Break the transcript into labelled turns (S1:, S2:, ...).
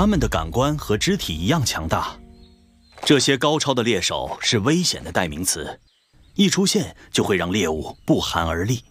S1: 他们的感官和肢体一样强大。这些高超的猎手是危险的代名词，一出现就会让猎物不寒而栗。